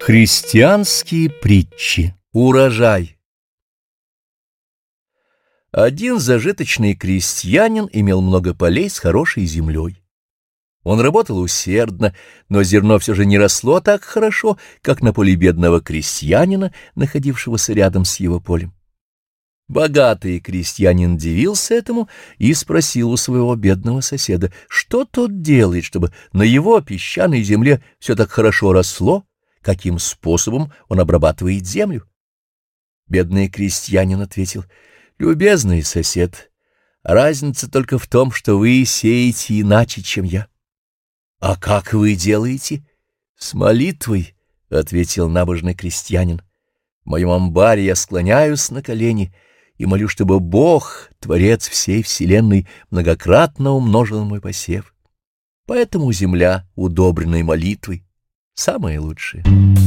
Христианские притчи. Урожай. Один зажиточный крестьянин имел много полей с хорошей землей. Он работал усердно, но зерно все же не росло так хорошо, как на поле бедного крестьянина, находившегося рядом с его полем. Богатый крестьянин дивился этому и спросил у своего бедного соседа, что тот делает, чтобы на его песчаной земле все так хорошо росло, каким способом он обрабатывает землю. Бедный крестьянин ответил: «Любезный сосед, разница только в том, что вы сеете иначе, чем я». «А как вы делаете?» «С молитвой», — ответил набожный крестьянин. «В моем амбаре я склоняюсь на колени и молю, чтобы Бог, Творец всей вселенной, многократно умножил мой посев. Поэтому земля, удобренная молитвой, самое лучшее».